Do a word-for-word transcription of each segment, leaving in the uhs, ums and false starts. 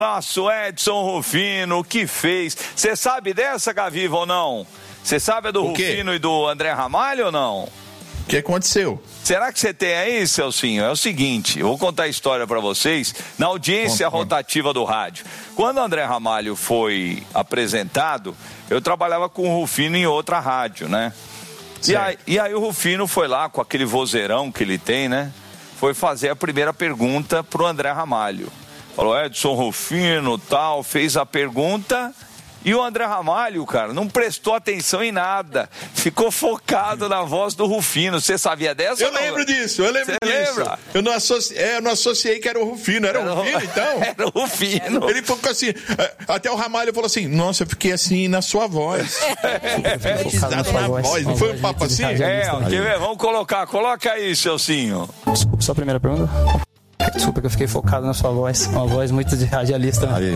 Nosso Edson Rufino, o que fez? Você sabe dessa, Gaviva, ou não? Você sabe a do Rufino e do André Ramalho ou não? O que aconteceu? Será que você tem aí, Celcinho? É o seguinte, eu vou contar a história para vocês na audiência conta, rotativa conta. do rádio. Quando o André Ramalho foi apresentado, eu trabalhava com o Rufino em outra rádio, né? E aí, e aí o Rufino foi lá com aquele vozeirão que ele tem, né? Foi fazer a primeira pergunta pro André Ramalho. Falou, Edson Rufino, tal, fez a pergunta e o André Ramalho, cara, não prestou atenção em nada. Ficou focado na voz do Rufino. Você sabia dessa? Eu lembro disso, eu lembro Cê disso. Lembra? Eu não, associ... é, eu não associei que era o Rufino. Era, era o Rufino, então? Era o Rufino. Ele ficou assim, até o Ramalho falou assim, nossa, eu fiquei assim na sua voz. É, na sua voz. voz. Não foi um papo assim? É, quer ver? Vamos colocar, coloca aí, Celcinho. Desculpa, só a primeira pergunta. Desculpa que eu fiquei focado na sua voz. Uma voz muito de radialista. Aí.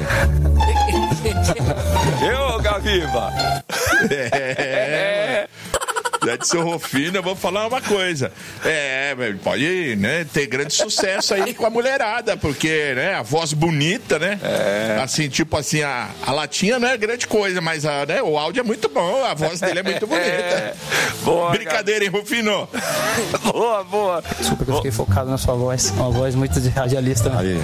Eu, Gaviva? É. Edson Rufino, eu vou falar uma coisa. É, pode, né, ter grande sucesso aí com a mulherada, porque, né, a voz bonita, né? É. Assim, tipo assim, a, a latinha não é grande coisa, mas a, né, o áudio é muito bom, a voz dele é muito bonita. É. Boa, brincadeira, cara. Hein, Rufino? Boa, boa. Desculpa que eu fiquei focado na sua voz. Uma voz muito de radialista. Aí.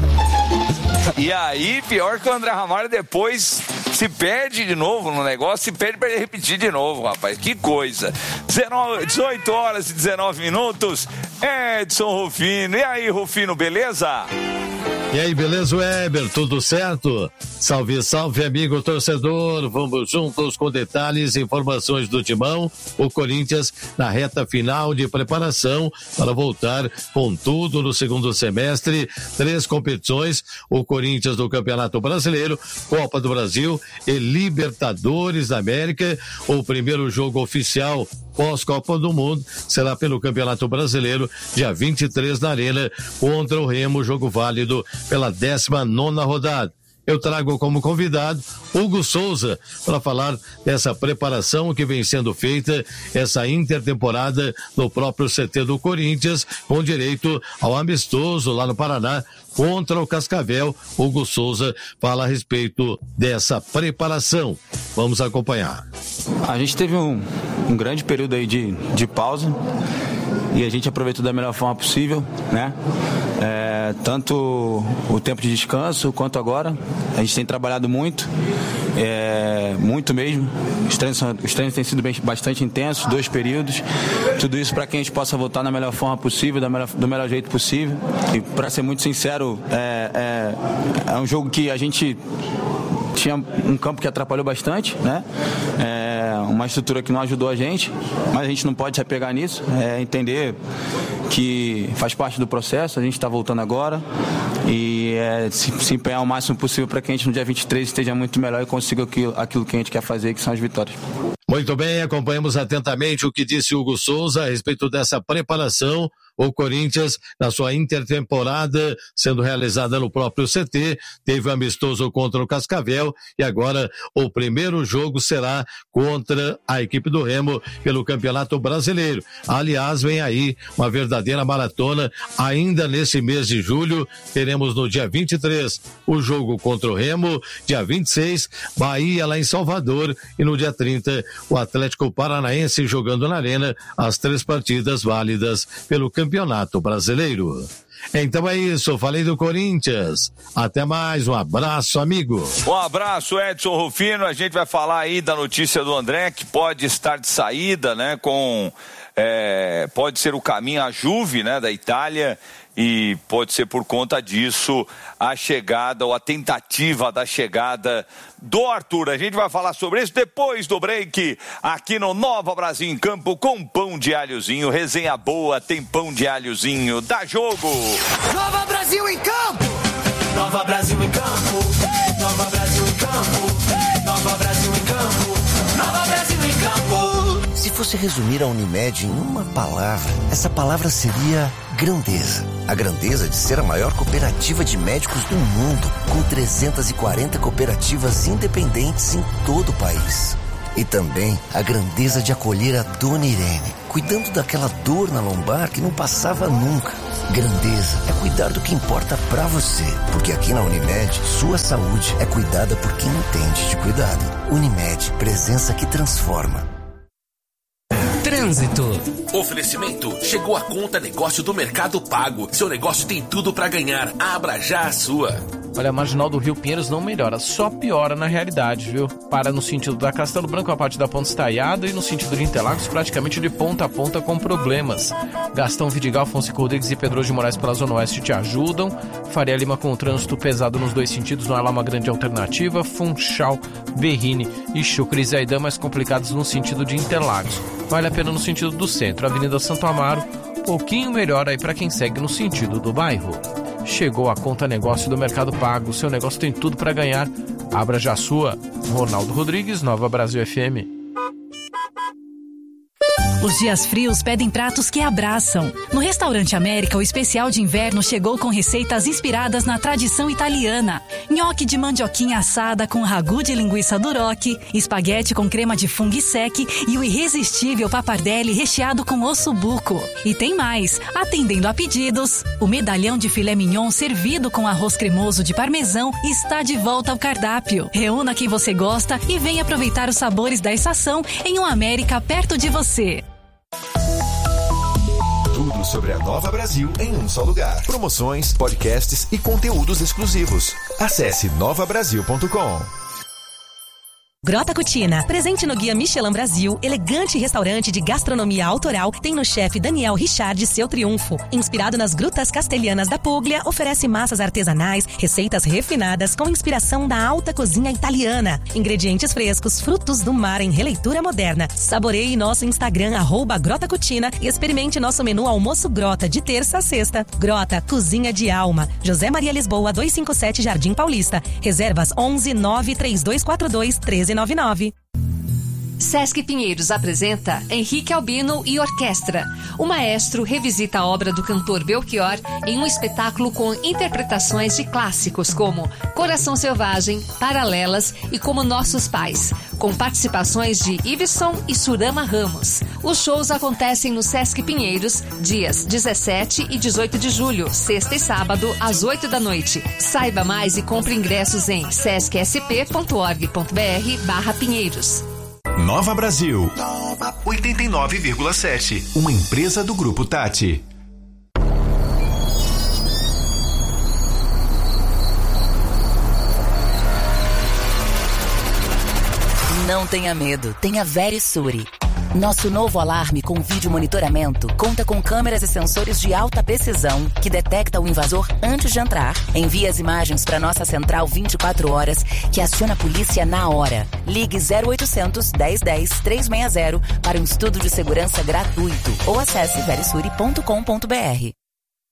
E aí, pior que o André Ramalho depois se perde de novo no negócio, se perde para ele repetir de novo, rapaz. Que coisa. dezoito horas e dezenove minutos. Edson Rufino. E aí, Rufino, beleza? E aí, beleza, Weber? Tudo certo? Salve, salve, amigo torcedor. Vamos juntos com detalhes e informações do Timão. O Corinthians na reta final de preparação para voltar com tudo no segundo semestre. Três competições. O Corinthians do Campeonato Brasileiro, Copa do Brasil e Libertadores da América. O primeiro jogo oficial pós-Copa do Mundo será pelo Campeonato Brasileiro, dia vinte e três na Arena, contra o Remo, jogo válido pela décima nona rodada. Eu trago como convidado Hugo Souza para falar dessa preparação que vem sendo feita, essa intertemporada no próprio C T do Corinthians, com direito ao amistoso lá no Paraná contra o Cascavel. Hugo Souza fala a respeito dessa preparação. Vamos acompanhar. A gente teve um, um grande período aí de, de pausa e a gente aproveitou da melhor forma possível, né? É, tanto o tempo de descanso quanto agora. A gente tem trabalhado muito, é, muito mesmo. Os treinos, são, os treinos têm sido bem, bastante intensos, dois períodos. Tudo isso para que a gente possa voltar na melhor forma possível, da melhor, do melhor jeito possível. E para ser muito sincero, é, é, é um jogo que a gente tinha um campo que atrapalhou bastante, né? É uma estrutura que não ajudou a gente, mas a gente não pode se apegar nisso, é entender que faz parte do processo. A gente está voltando agora e é, se, se empenhar o máximo possível para que a gente no dia vinte e três esteja muito melhor e consiga aquilo, aquilo que a gente quer fazer, que são as vitórias. Muito bem, acompanhamos atentamente o que disse Hugo Souza a respeito dessa preparação. O Corinthians, na sua intertemporada, sendo realizada no próprio C T, teve um amistoso contra o Cascavel e agora o primeiro jogo será contra a equipe do Remo pelo Campeonato Brasileiro. Aliás, vem aí uma verdadeira maratona ainda nesse mês de julho. Teremos no dia vinte e três o jogo contra o Remo, dia vinte e seis, Bahia lá em Salvador e no dia trinta o Atlético Paranaense jogando na Arena as três partidas válidas pelo Campeonato Campeonato Brasileiro. Então é isso, falei do Corinthians. Até mais, um abraço, amigo. Um abraço, Edson Rufino. A gente vai falar aí da notícia do André, que pode estar de saída, né, com... É, pode ser o caminho à Juve, né, da Itália, e pode ser por conta disso a chegada ou a tentativa da chegada do Arthur. A gente vai falar sobre isso depois do break aqui no Nova Brasil em Campo com pão de alhozinho. Resenha boa, tem pão de alhozinho. Dá jogo! Nova Brasil em Campo! Nova Brasil em Campo! Nova Brasil em Campo! Nova Brasil em Campo! Nova Brasil em Campo! Se fosse resumir a Unimed em uma palavra, essa palavra seria grandeza. A grandeza de ser a maior cooperativa de médicos do mundo, com trezentas e quarenta cooperativas independentes em todo o país. E também a grandeza de acolher a Dona Irene, cuidando daquela dor na lombar que não passava nunca. Grandeza é cuidar do que importa pra você, porque aqui na Unimed, sua saúde é cuidada por quem entende de cuidado. Unimed, presença que transforma. Trânsito. Oferecimento. Chegou a conta negócio do Mercado Pago. Seu negócio tem tudo pra ganhar. Abra já a sua. Olha, a Marginal do Rio Pinheiros não melhora, só piora na realidade, viu? Para no sentido da Castelo Branco, a parte da ponta estaiada, e no sentido de Interlagos, praticamente de ponta a ponta com problemas. Gastão Vidigal, Afonso Rodrigues e Pedro de Moraes pela Zona Oeste te ajudam. Faria Lima com o trânsito pesado nos dois sentidos, não há lá uma grande alternativa. Funchal, Berrini e Chucre Zaidan mais complicados no sentido de Interlagos. Vale a pena no sentido do centro, Avenida Santo Amaro, pouquinho melhor aí para quem segue no sentido do bairro. Chegou a conta negócio do Mercado Pago. Seu negócio tem tudo para ganhar. Abra já a sua. Ronaldo Rodrigues, Nova Brasil F M. Os dias frios pedem pratos que abraçam. No Restaurante América, o especial de inverno chegou com receitas inspiradas na tradição italiana. Nhoque de mandioquinha assada com ragu de linguiça duroc, espaguete com crema de fungo sec e o irresistível pappardelle recheado com ossobuco. E tem mais, atendendo a pedidos, o medalhão de filé mignon servido com arroz cremoso de parmesão está de volta ao cardápio. Reúna quem você gosta e venha aproveitar os sabores da estação em um América perto de você. Tudo sobre a Nova Brasil em um só lugar. Promoções, podcasts e conteúdos exclusivos. Acesse nova brasil ponto com. Grota Cucina, presente no Guia Michelin Brasil, elegante restaurante de gastronomia autoral, tem no chefe Daniel Richard seu triunfo. Inspirado nas grutas castelhanas da Puglia, oferece massas artesanais, receitas refinadas com inspiração da alta cozinha italiana. Ingredientes frescos, frutos do mar em releitura moderna. Saboreie nosso Instagram, arroba Grota Cucina, e experimente nosso menu almoço Grota de terça a sexta. Grota, cozinha de alma. José Maria Lisboa, duzentos e cinquenta e sete, Jardim Paulista. Reservas onze nove três dois quatro dois um três nove nove. Sesc Pinheiros apresenta Henrique Albino e Orquestra. O maestro revisita a obra do cantor Belchior em um espetáculo com interpretações de clássicos como Coração Selvagem, Paralelas e Como Nossos Pais, com participações de Iveson e Surama Ramos. Os shows acontecem no Sesc Pinheiros, dias dezessete e dezoito de julho, sexta e sábado, às oito da noite. Saiba mais e compre ingressos em sesc s p ponto org ponto b r barra Pinheiros. Nova Brasil, oitenta e nove vírgula sete, uma empresa do Grupo Tati. Não tenha medo, tenha Verisure. Nosso novo alarme com vídeo monitoramento conta com câmeras e sensores de alta precisão que detecta o invasor antes de entrar. Envia as imagens para nossa central vinte e quatro horas, que aciona a polícia na hora. Ligue zero oitocentos, dez dez, trezentos e sessenta para um estudo de segurança gratuito ou acesse verisure ponto com ponto b r.